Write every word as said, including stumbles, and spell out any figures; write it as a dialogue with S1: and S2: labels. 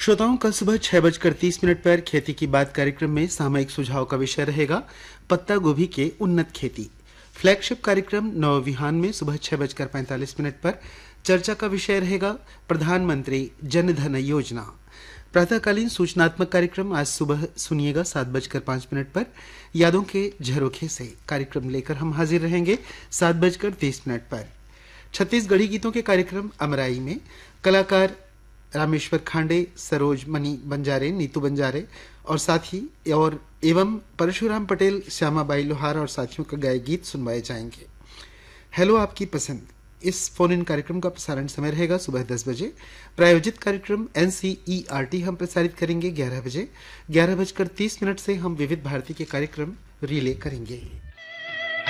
S1: श्रोताओं, कल सुबह छह बजकर तीस मिनट पर खेती की बात कार्यक्रम में सामयिक सुझाव का विषय रहेगा पत्ता गोभी के उन्नत खेती। फ्लैगशिप कार्यक्रम नव विहान में सुबह छह बजकर पैंतालीस मिनट पर चर्चा का विषय रहेगा प्रधानमंत्री जन धन योजना। प्रातःकालीन सूचनात्मक कार्यक्रम आज सुबह सुनिएगा सात बजकर पांच मिनट पर यादों के झरोखे से कार्यक्रम लेकर हम हाजिर रहेंगे सात बजकर तीस मिनट पर। छत्तीसगढ़ी गीतों के कार्यक्रम अमराई में कलाकार रामेश्वर खांडे, सरोज मणि बंजारे, नीतू बंजारे और साथी और एवं परशुराम पटेल, श्यामाबाई लोहार और साथियों का गाए गीत सुनवाए जाएंगे। हेलो आपकी पसंद इस फोन इन कार्यक्रम का प्रसारण समय रहेगा सुबह दस बजे। प्रायोजित कार्यक्रम एनसीईआरटी हम प्रसारित करेंगे ग्यारह बजे। ग्यारह बजकर तीस मिनट से हम विविध भारती के कार्यक्रम रिले करेंगे।